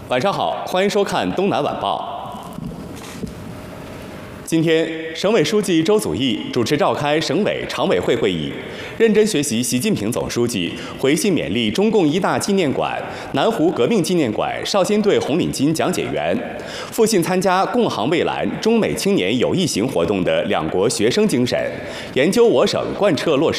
晚上好，欢迎收看《东南晚报》。今天，省委书记周祖义主持召开省委常委会会议，认真学习习近平总书记回信勉励中共一大纪念馆、南湖革命纪念馆少先队红领巾讲解员，复信参加共航蔚蓝中美青年友谊行活动的两国学生精神，研究我省贯彻落实